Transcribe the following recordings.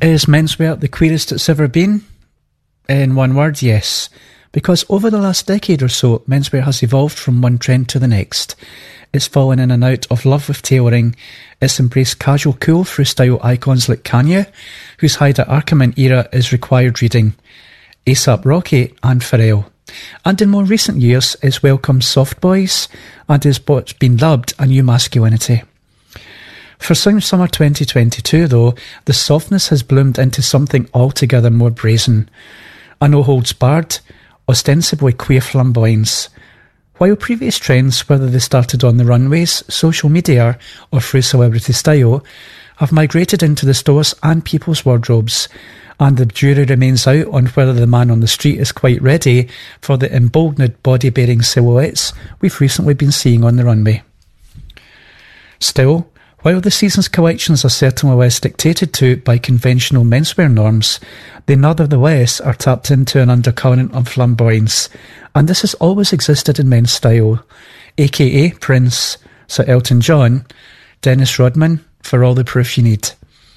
Is menswear the queerest it's ever been? In one word, yes. Because over the last decade or so, menswear has evolved from one trend to the next. It's fallen in and out of love with tailoring. It's embraced casual cool through style icons like Kanye, whose Haida Ackerman era is required reading, A$AP Rocky and Pharrell. And in more recent years, it's welcomed soft boys and is what's been dubbed a new masculinity. For summer 2022, though, the softness has bloomed into something altogether more brazen. A no-holds-barred, ostensibly queer flamboyance. While previous trends, whether they started on the runways, social media, or through celebrity style, have migrated into the stores and people's wardrobes, and the jury remains out on whether the man on the street is quite ready for the emboldened body-bearing silhouettes we've recently been seeing on the runway. Still, while the season's collections are certainly less dictated to by conventional menswear norms, they nevertheless are tapped into an undercurrent of flamboyance, and this has always existed in men's style, aka Prince, Sir Elton John, Dennis Rodman, for all the proof you need.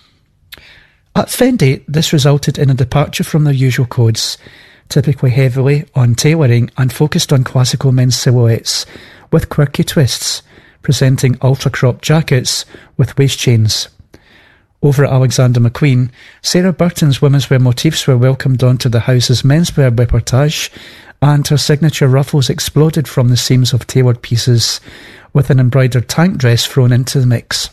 At Fendi, this resulted in a departure from their usual codes, typically heavily on tailoring and focused on classical men's silhouettes, with quirky twists, presenting ultra-cropped jackets with waist chains. Over at Alexander McQueen, Sarah Burton's womenswear motifs were welcomed onto the house's menswear reportage, and her signature ruffles exploded from the seams of tailored pieces, with an embroidered tank dress thrown into the mix.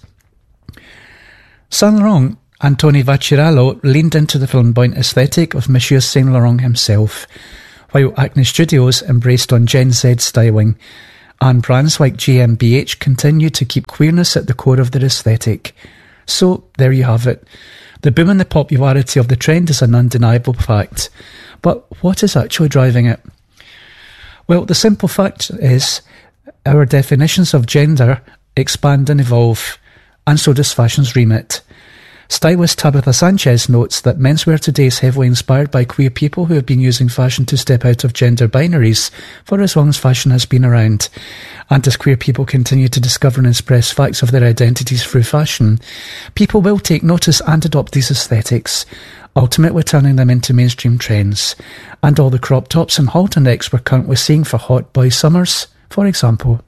Saint Laurent and Tony Vaccarello leaned into the flamboyant aesthetic of Monsieur Saint Laurent himself, while Acne Studios embraced on Gen Z styling, and brands like GmbH continue to keep queerness at the core of their aesthetic. So, there you have it. The boom in the popularity of the trend is an undeniable fact. But what is actually driving it? Well, the simple fact is, our definitions of gender expand and evolve, and so does fashion's remit. Stylist Tabitha Sanchez notes that menswear today is heavily inspired by queer people who have been using fashion to step out of gender binaries for as long as fashion has been around. And as queer people continue to discover and express facts of their identities through fashion, people will take notice and adopt these aesthetics, ultimately turning them into mainstream trends. And all the crop tops and halter necks we're currently seeing for hot boy summers, for example.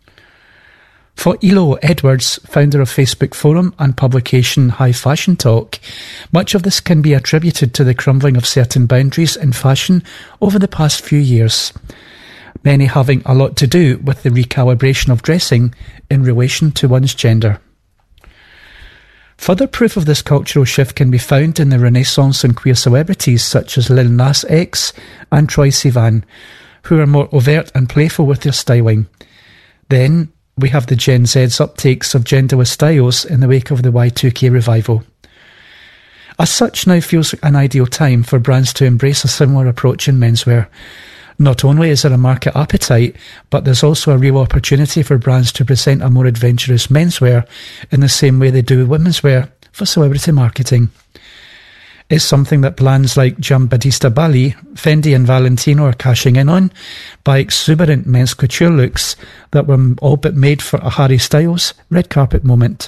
For Elo Edwards, founder of Facebook forum and publication High Fashion Talk, much of this can be attributed to the crumbling of certain boundaries in fashion over the past few years, many having a lot to do with the recalibration of dressing in relation to one's gender. Further proof of this cultural shift can be found in the renaissance in queer celebrities such as Lil Nas X and Troye Sivan, who are more overt and playful with their styling. Then, we have the Gen Z's uptakes of genderless styles in the wake of the Y2K revival. As such, now feels like an ideal time for brands to embrace a similar approach in menswear. Not only is there a market appetite, but there's also a real opportunity for brands to present a more adventurous menswear in the same way they do womenswear for celebrity marketing. It's something that brands like Giambattista Bali, Fendi and Valentino are cashing in on by exuberant men's couture looks that were all but made for a Harry Styles red carpet moment.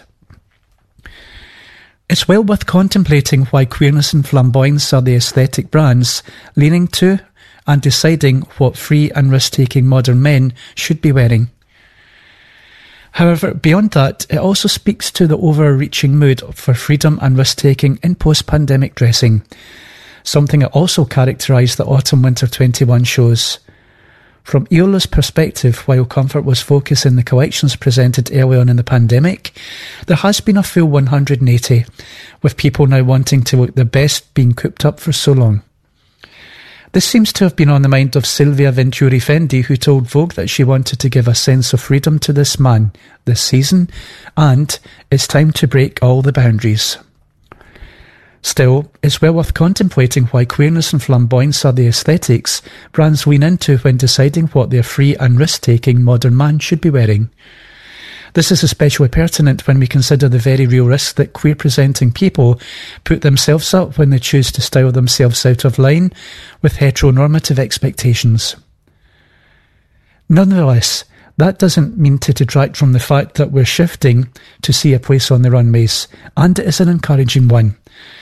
It's well worth contemplating why queerness and flamboyance are the aesthetic brands leaning to and deciding what free and risk-taking modern men should be wearing. However, beyond that, it also speaks to the overreaching mood for freedom and risk-taking in post-pandemic dressing, something that also characterised the Autumn-Winter 21 shows. From Iola's perspective, while comfort was focused in the collections presented early on in the pandemic, there has been a full 180, with people now wanting to look the best being cooped up for so long. This seems to have been on the mind of Silvia Venturi Fendi, who told Vogue that she wanted to give a sense of freedom to this man this season, and it's time to break all the boundaries. Still, it's well worth contemplating why queerness and flamboyance are the aesthetics brands lean into when deciding what their free and risk-taking modern man should be wearing. This is especially pertinent when we consider the very real risk that queer-presenting people put themselves up when they choose to style themselves out of line with heteronormative expectations. Nonetheless, that doesn't mean to detract from the fact that we're shifting to see a place on the runways, and it is an encouraging one.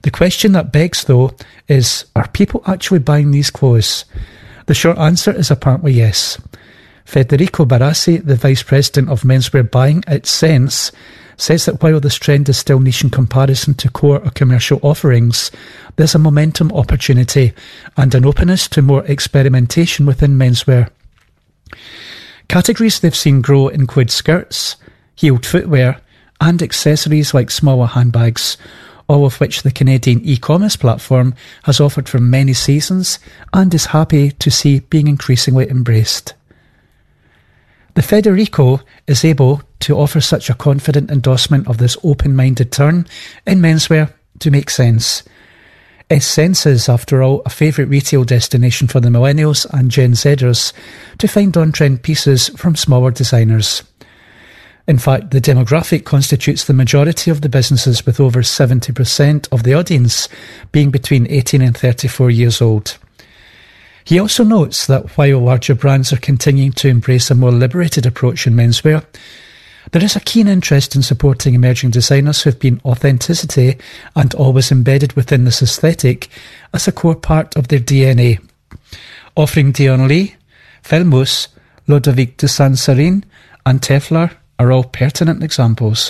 The question that begs, though, is, are people actually buying these clothes? The short answer is apparently yes. Federico Barassi, the Vice President of Menswear Buying at Sense, says that while this trend is still niche in comparison to core or commercial offerings, there's a momentum opportunity and an openness to more experimentation within menswear. Categories they've seen grow include skirts, heeled footwear, and accessories like smaller handbags, all of which the Canadian e-commerce platform has offered for many seasons and is happy to see being increasingly embraced. The Federico is able to offer such a confident endorsement of this open-minded turn in menswear to make sense. Sense is, after all, a favourite retail destination for the millennials and Gen Zers to find on-trend pieces from smaller designers. In fact, the demographic constitutes the majority of the businesses, with over 70% of the audience being between 18 and 34 years old. He also notes that while larger brands are continuing to embrace a more liberated approach in menswear, there is a keen interest in supporting emerging designers who have been authenticity and always embedded within this aesthetic as a core part of their DNA. Offering Dion Lee, Filmus, Ludovic de Saint-Serine and Teflar are all pertinent examples.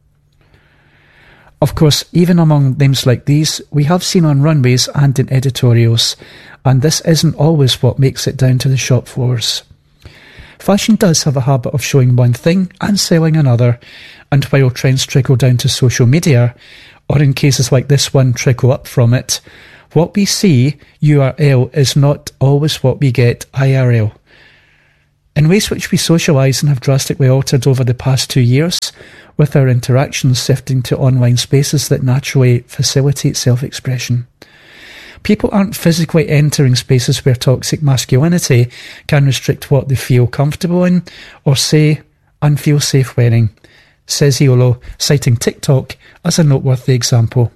Of course, even among names like these, we have seen on runways and in editorials, and this isn't always what makes it down to the shop floors. Fashion does have a habit of showing one thing and selling another, and while trends trickle down to social media, or in cases like this one trickle up from it, what we see URL is not always what we get IRL. In ways which we socialise and have drastically altered over the past 2 years, with our interactions shifting to online spaces that naturally facilitate self-expression. People aren't physically entering spaces where toxic masculinity can restrict what they feel comfortable in or say and feel safe wearing, says Iolo, citing TikTok as a noteworthy example.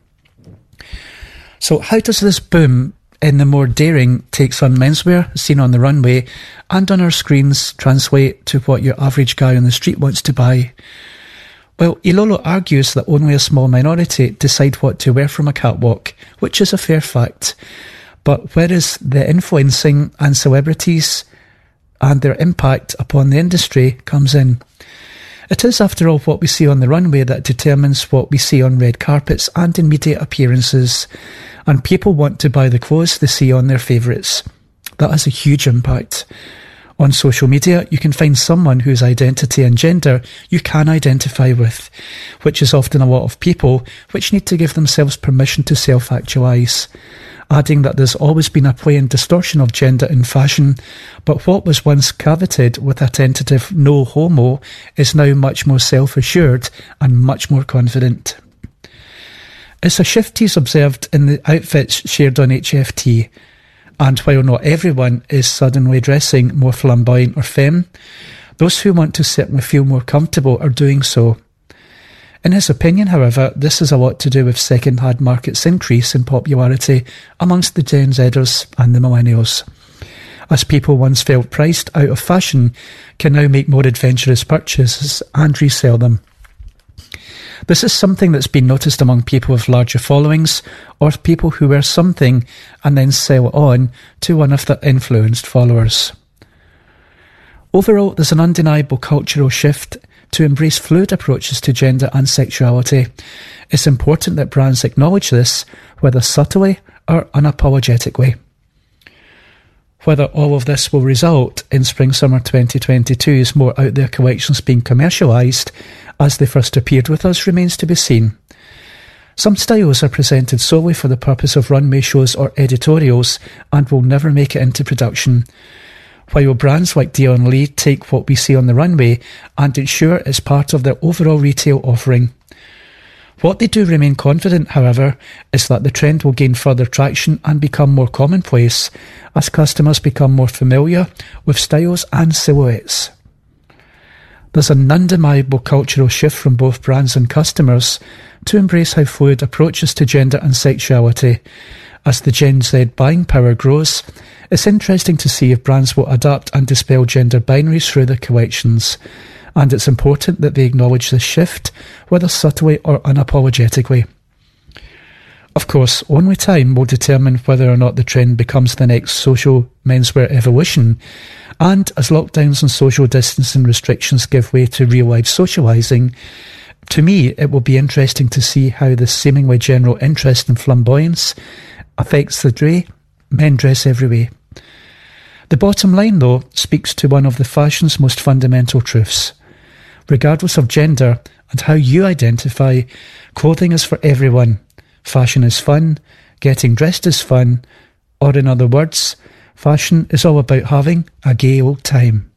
So how does this boom in the more daring takes on menswear seen on the runway and on our screens translate to what your average guy on the street wants to buy? Well, Ilolo argues that only a small minority decide what to wear from a catwalk, which is a fair fact. But where is the influencing and celebrities and their impact upon the industry comes in? It is, after all, what we see on the runway that determines what we see on red carpets and in media appearances. And people want to buy the clothes they see on their favourites. That has a huge impact. On social media, you can find someone whose identity and gender you can identify with, which is often a lot of people which need to give themselves permission to self-actualise. Adding that there's always been a play and distortion of gender in fashion, but what was once caveated with a tentative no homo is now much more self-assured and much more confident. It's a shift he's observed in the outfits shared on HFT. And while not everyone is suddenly dressing more flamboyant or femme, those who want to certainly feel more comfortable are doing so. In his opinion, however, this has a lot to do with second-hand market's increase in popularity amongst the Gen Zers and the millennials, as people once felt priced out of fashion can now make more adventurous purchases and resell them. This is something that's been noticed among people with larger followings or people who wear something and then sell it on to one of their influenced followers. Overall, there's an undeniable cultural shift to embrace fluid approaches to gender and sexuality. It's important that brands acknowledge this, whether subtly or unapologetically. Whether all of this will result in Spring-Summer 2022's more out-there collections being commercialised as they first appeared with us remains to be seen. Some styles are presented solely for the purpose of runway shows or editorials and will never make it into production, while brands like Dion Lee take what we see on the runway and ensure it's part of their overall retail offering. What they do remain confident, however, is that the trend will gain further traction and become more commonplace as customers become more familiar with styles and silhouettes. There's an undeniable cultural shift from both brands and customers to embrace how fluid approaches to gender and sexuality. As the Gen Z buying power grows, it's interesting to see if brands will adapt and dispel gender binaries through their collections. And it's important that they acknowledge this shift, whether subtly or unapologetically. Of course, only time will determine whether or not the trend becomes the next social menswear evolution, and as lockdowns and social distancing restrictions give way to real-life socialising, to me it will be interesting to see how this seemingly general interest in flamboyance affects the way men dress every way. The bottom line, though, speaks to one of the fashion's most fundamental truths. Regardless of gender and how you identify, clothing is for everyone. Fashion is fun, getting dressed is fun, or in other words, fashion is all about having a gay old time.